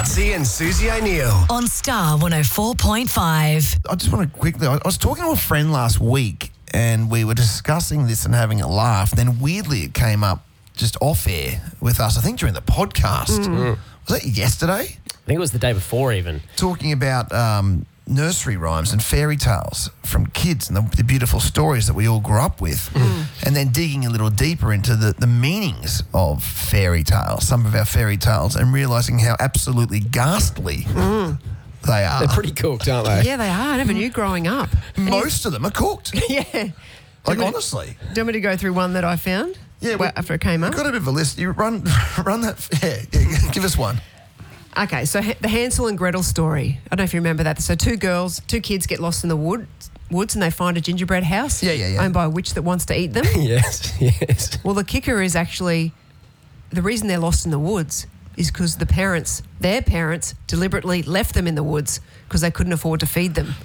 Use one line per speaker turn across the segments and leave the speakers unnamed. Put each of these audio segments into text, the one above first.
Matsy and Susie O'Neill.
On Star 104.5.
I just want to quickly, I was talking to a friend last week and we were discussing this and having a laugh. Then weirdly it came up just off air with us, I think during the podcast. Was that yesterday?
I think it was the day before even.
Talking about nursery rhymes and fairy tales from kids and the beautiful stories that we all grew up with. And then digging a little deeper into the meanings of fairy tales, some of our fairy tales, and realising how absolutely ghastly they are.
They're pretty cooked, aren't they?
Yeah, they are. I never knew growing up.
Most of them are cooked.
Yeah.
Like, honestly.
Do you want me to go through one that I found?
Yeah,
after it came up?
We've got a bit of a list. You run that. Yeah, give us one.
Okay, so the Hansel and Gretel story. I don't know if you remember that. So two kids get lost in the woods and they find a gingerbread house owned by a witch that wants to eat them.
Yes.
Well, the kicker is actually the reason they're lost in the woods is because their parents deliberately left them in the woods because they couldn't afford to feed them.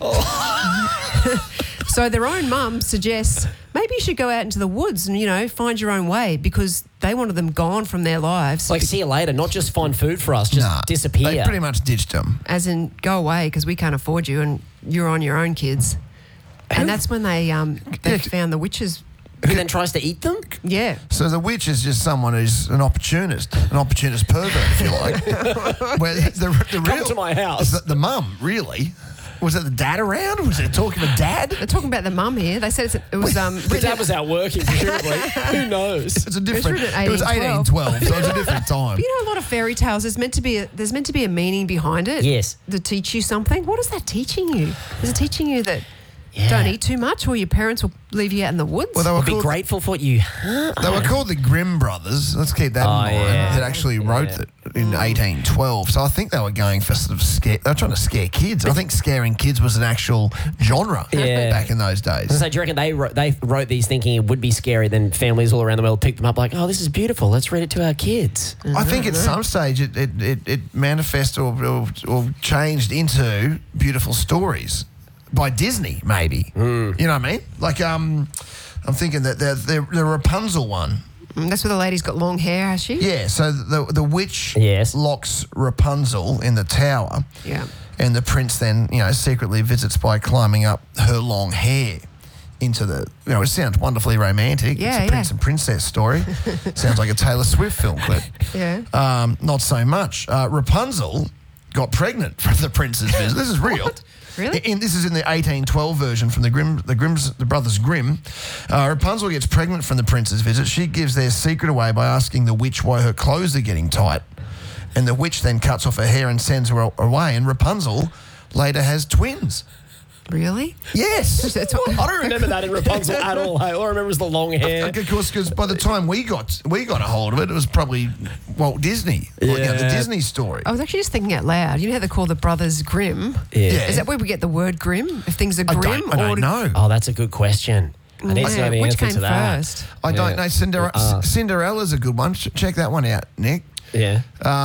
So their own mum suggests maybe you should go out into the woods and, find your own way because they wanted them gone from their lives.
Like, see you later, not just find food for us, just disappear.
They pretty much ditched them.
As in, go away because we can't afford you and you're on your own, kids. And that's when they found the witches.
Who then tries to eat them?
Yeah.
So the witch is just someone who's an opportunist pervert, if you like. Where the
Come to my house.
The mum, really. Was it the dad around? Was it talking to dad?
They're talking about the mum here. They said it was
the dad was out working, presumably. Who knows?
It's a different.
It was
1812, so it's a different time.
But a lot of fairy tales. There's meant to be a meaning behind it.
Yes.
To teach you something. What is that teaching you? Is it teaching you that don't eat too much, or your parents will leave you out in the woods?
Well, they were
Be grateful for what you.
They were called the Grimm brothers. Let's keep that in mind.
Yeah.
That actually wrote it in 1812. So I think they were going for sort of scare. They were trying to scare kids. I think scaring kids was an actual genre back in those days.
So do you reckon they wrote these thinking it would be scary? Then families all around the world picked them up like, oh, this is beautiful. Let's read it to our kids.
I think at some stage it manifested or changed into beautiful stories. By Disney, maybe. You know what I mean? Like, I'm thinking that the Rapunzel one.
That's where the lady's got long hair, has she?
Yeah, so the witch locks Rapunzel in the tower.
Yeah.
And the prince then, secretly visits by climbing up her long hair into the, it sounds wonderfully romantic.
Yeah,
it's a prince and princess story. Sounds like a Taylor Swift film clip.
Yeah.
Not so much. Rapunzel got pregnant from the prince's visit. This is real.
What? Really?
This is in the 1812 version from the brothers Grimm. Rapunzel gets pregnant from the prince's visit. She gives their secret away by asking the witch why her clothes are getting tight. And the witch then cuts off her hair and sends her away. And Rapunzel later has twins.
Really?
Yes.
I don't remember that in Rapunzel at all. All I remember is the long hair.
Of course, because by the time we got a hold of it, it was probably Walt Disney. The Disney story.
I was actually just thinking out loud. You know how they call the brothers Grimm?
Yeah.
Is that where we get the word grim? If things are grim?
I don't know.
Oh, that's a good question. I need to know the
Which
answer
came
to that.
first?
I don't know. Cinderella's a good one. Check that one out, Nick.
Yeah.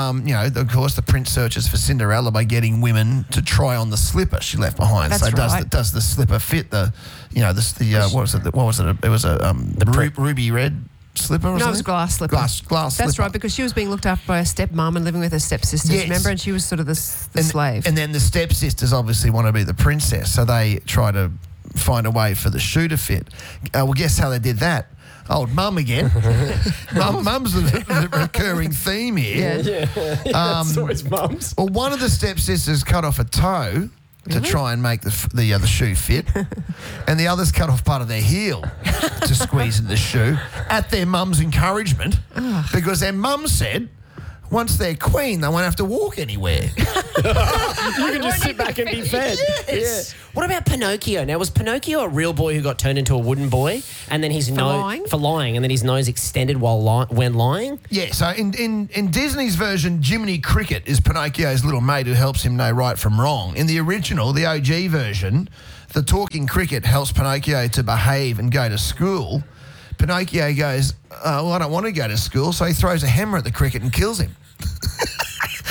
Of course, the prince searches for Cinderella by getting women to try on the slipper she left behind.
That's
so
right.
does the slipper fit what was it? It was a ruby red slipper or
No, it was
something?
glass slipper.
Glass
That's
slipper.
right, because she was being looked after by her stepmom and living with her stepsisters,
Yes.
remember? And she was sort of the slave.
And then the stepsisters obviously want to be the princess, so they try to find a way for the shoe to fit. Well, guess how they did that? Old mum again. Mum's the recurring theme here.
It's always mums.
Well, one of the stepsisters cut off a toe to try and make the shoe fit, and the others cut off part of their heel to squeeze in the shoe at their mum's encouragement, because their mum said once they're queen, they won't have to walk anywhere.
You can just sit back and be fed.
Yes.
Yeah. What about Pinocchio? Now, was Pinocchio a real boy who got turned into a wooden boy, and then his nose for lying, and then his nose extended when lying?
Yeah. So in Disney's version, Jiminy Cricket is Pinocchio's little mate who helps him know right from wrong. In the original, the OG version, the talking cricket helps Pinocchio to behave and go to school. Pinocchio goes, well, I don't want to go to school, so he throws a hammer at the cricket and kills him. This is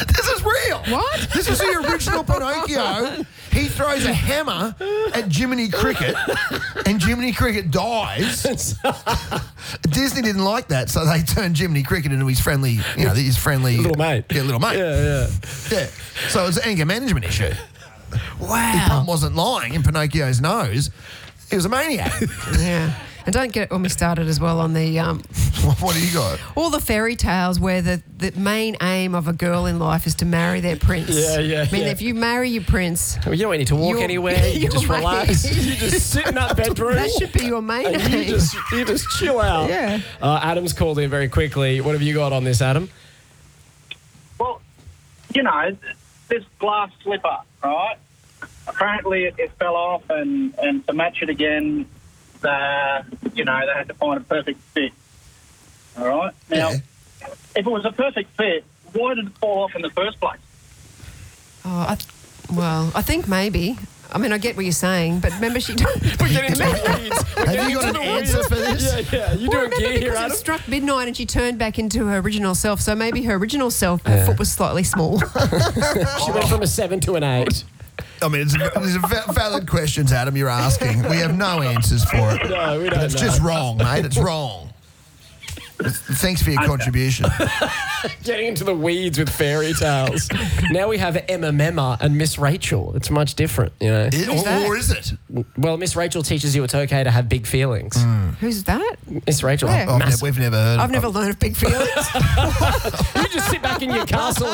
is real.
What?
This is the original Pinocchio. He throws a hammer at Jiminy Cricket, and Jiminy Cricket dies. Disney didn't like that, so they turned Jiminy Cricket into his friendly
little mate.
Yeah, little mate.
Yeah.
So it was an anger management issue.
Wow.
His mum wasn't lying in Pinocchio's nose. He was a maniac.
Yeah. And don't get when we started as well on the
What do you got?
all the fairy tales where the main aim of a girl in life is to marry their prince.
Yeah.
I mean, if you marry your prince,
Well, you don't need to walk anywhere. You can just relax. You just sit in that bedroom.
that should be your main
and
aim.
you just chill out.
Yeah.
Adam's called in very quickly. What have you got on this, Adam?
Well, this glass slipper, right? Apparently it fell off, and to match it again, they had to find a perfect fit. All right? Now, if it was a perfect fit, why did it fall off in the first place?
I think maybe. I mean, I get what you're saying, but remember she...
We're getting to the weeds.
Have you got an answer for this?
Yeah. You doing gear here,
because
Adam?
it struck midnight and she turned back into her original self. So maybe her original self, her foot was slightly small.
She went from a 7 to an 8.
I mean, these are valid questions, Adam, you're asking. We have no answers for it.
No, we don't
It's
know.
just wrong, mate. It's wrong. Thanks for your contribution.
Getting into the weeds with fairy tales. Now we have Emma Memma and Miss Rachel. It's much different, you know.
Or is it?
Well, Miss Rachel teaches you it's okay to have big feelings.
Who's that?
Miss Rachel.
Where?
We've never heard of it.
I've never learned of big feelings.
You just sit back in your castle